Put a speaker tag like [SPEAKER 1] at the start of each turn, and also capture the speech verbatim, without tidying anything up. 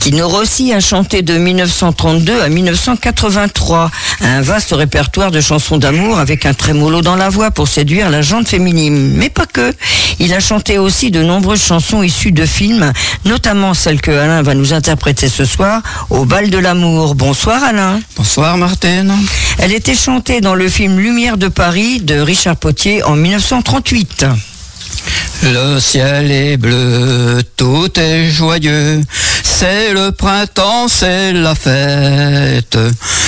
[SPEAKER 1] Tino Rossi a chanté de mille neuf cent trente-deux à mille neuf cent quatre-vingt-trois. Un vaste répertoire de chansons d'amour avec un trémolo dans la voix pour séduire la gente féminine. Mais pas que. Il a chanté aussi de nombreuses chansons issues de films, notamment celle que Alain va nous interpréter ce soir, Au bal de l'amour. Bonsoir Alain.
[SPEAKER 2] Bonsoir Martine.
[SPEAKER 1] Elle était chantée dans le film Lumière de Paris de Richard Potier en mille neuf cent trente-huit.
[SPEAKER 2] Le ciel est bleu, tout est joyeux, c'est le printemps, c'est la fête.